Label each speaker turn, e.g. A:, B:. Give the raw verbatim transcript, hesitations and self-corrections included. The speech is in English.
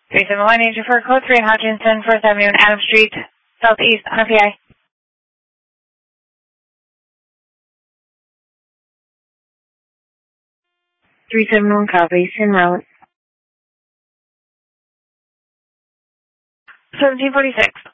A: three seven one, Angel for code three in Hutchinson, First Avenue and Adams Street, Southeast, on a P I. three seven one, copy, Sin route. seventeen forty-six.